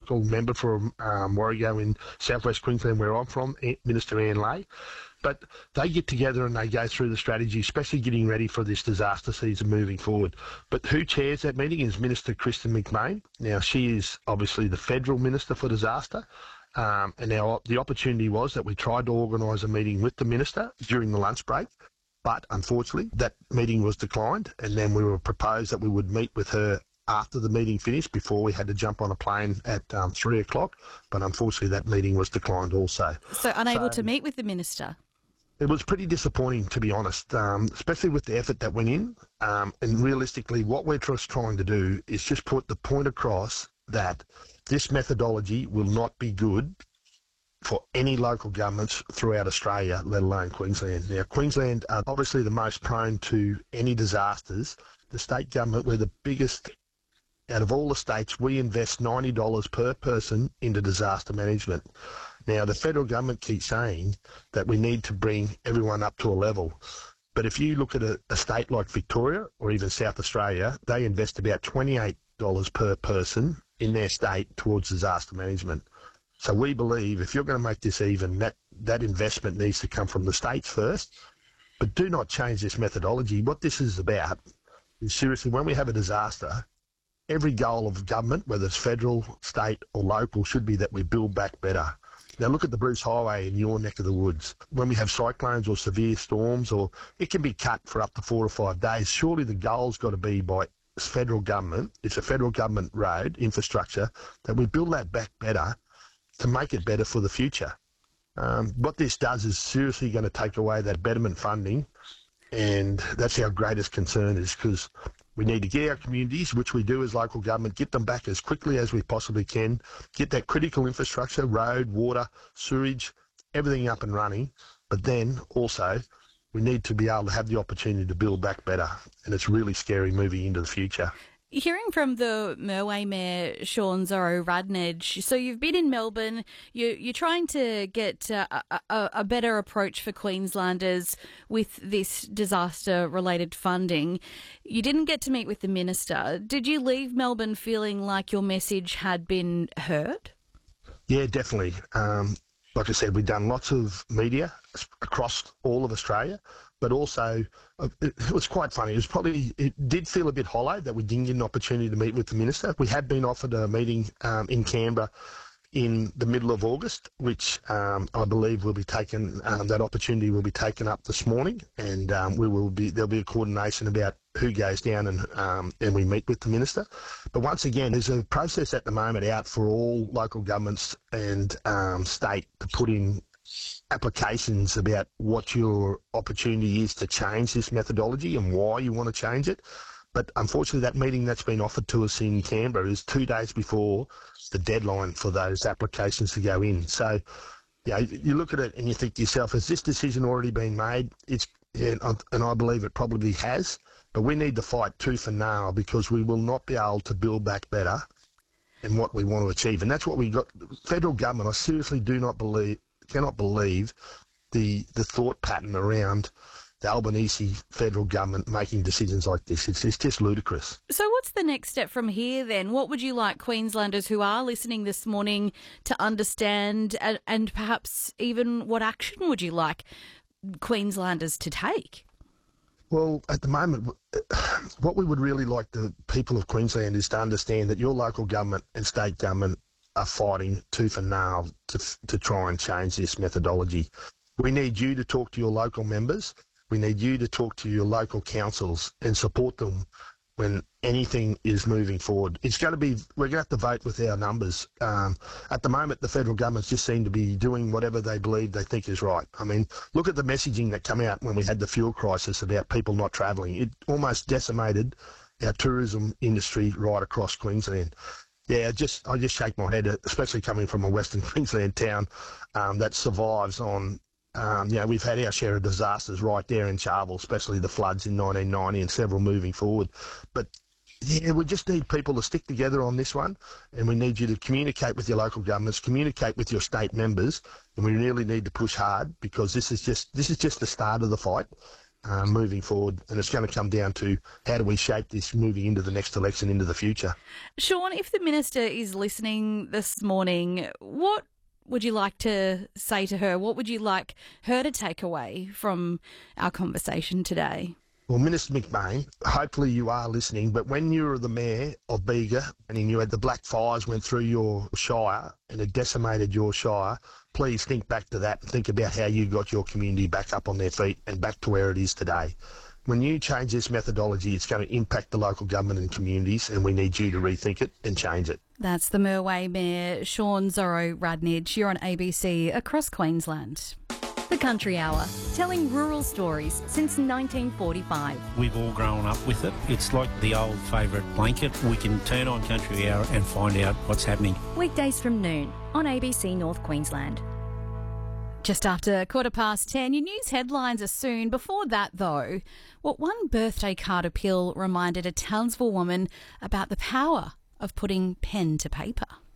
local member for Warrego in southwest Queensland, where I'm from, Minister Anne Lay. But they get together and they go through the strategy, especially getting ready for this disaster season moving forward. But who chairs that meeting is Minister Kristen McMahon. Now, she is obviously the Federal Minister for Disaster. And now the opportunity was that we tried to organise a meeting with the Minister during the lunch break. But unfortunately, that meeting was declined. And then we were proposed that we would meet with her after the meeting finished before we had to jump on a plane at 3 o'clock. But unfortunately, that meeting was declined also. So unable to meet with the Minister? It was pretty disappointing, to be honest, especially with the effort that went in. And realistically, what we're just trying to do is just put the point across that this methodology will not be good for any local governments throughout Australia, let alone Queensland. Now, Queensland are obviously the most prone to any disasters. The state government, we're the biggest out of all the states. We invest $90 per person into disaster management. Now, the federal government keeps saying that we need to bring everyone up to a level. But if you look at a state like Victoria or even South Australia, they invest about $28 per person in their state towards disaster management. So we believe if you're going to make this even, that investment needs to come from the states first. But do not change this methodology. What this is about is seriously, when we have a disaster, every goal of government, whether it's federal, state or local, should be that we build back better. Now look at the Bruce Highway in your neck of the woods. When we have cyclones or severe storms, or it can be cut for up to 4 or 5 days, surely the goal's got to be by federal government, it's a federal government road, infrastructure, that we build that back better to make it better for the future. What this does is seriously going to take away that betterment funding, and that's our greatest concern, is because we need to get our communities, which we do as local government, get them back as quickly as we possibly can, get that critical infrastructure, road, water, sewage, everything up and running. But then also we need to be able to have the opportunity to build back better. And it's really scary moving into the future. Hearing from the Merway Mayor, Sean Zorro-Radnedge, so you've been in Melbourne, you're trying to get a better approach for Queenslanders with this disaster-related funding. You didn't get to meet with the Minister. Did you leave Melbourne feeling like your message had been heard? Yeah, definitely. Like I said, we've done lots of media across all of Australia, but also it was quite funny. It did feel a bit hollow that we didn't get an opportunity to meet with the Minister. We had been offered a meeting in Canberra in the middle of August, which I believe will be taken. That opportunity will be taken up this morning, and there'll be a coordination about who goes down and we meet with the Minister. But once again, there's a process at the moment out for all local governments and state to put in applications about what your opportunity is to change this methodology and why you want to change it. But unfortunately, that meeting that's been offered to us in Canberra is 2 days before the deadline for those applications to go in. So, you look at it and you think to yourself, has this decision already been made? And I believe it probably has, but we need to fight tooth and nail, because we will not be able to build back better in what we want to achieve. And that's what we got. Federal government, I seriously cannot believe the thought pattern around the Albanese federal government making decisions like this. It's just ludicrous. So what's the next step from here then? What would you like Queenslanders who are listening this morning to understand, and perhaps even what action would you like Queenslanders to take? Well, at the moment, what we would really like the people of Queensland is to understand that your local government and state government are fighting tooth and nail to try and change this methodology. We need you to talk to your local members. We need you to talk to your local councils and support them when anything is moving forward. We're going to have to vote with our numbers. At the moment, the federal governments just seem to be doing whatever they think is right. I mean, look at the messaging that came out when we had the fuel crisis about people not travelling. It almost decimated our tourism industry right across Queensland. Yeah, I just shake my head, especially coming from a Western Queensland town that survives on. We've had our share of disasters right there in Charvel, especially the floods in 1990 and several moving forward. But yeah, we just need people to stick together on this one, and we need you to communicate with your local governments, communicate with your state members, and we really need to push hard, because this is just the start of the fight. moving forward. And it's going to come down to how do we shape this moving into the next election, into the future. Sean, if the Minister is listening this morning, what would you like to say to her? What would you like her to take away from our conversation today? Well, Minister McBain, hopefully you are listening, but when you were the mayor of Bega and you had the black fires went through your shire and it decimated your shire, please think back to that and think about how you got your community back up on their feet and back to where it is today. When you change this methodology, it's going to impact the local government and communities, and we need you to rethink it and change it. That's the Merway Mayor, Sean Zorro-Radnich. You're on ABC across Queensland. The Country Hour, telling rural stories since 1945. We've all grown up with it. It's like the old favourite blanket. We can turn on Country Hour and find out what's happening. Weekdays from noon on ABC North Queensland. Just after 10:15, your news headlines are soon. Before that, though, what one birthday card appeal reminded a Townsville woman about the power of putting pen to paper.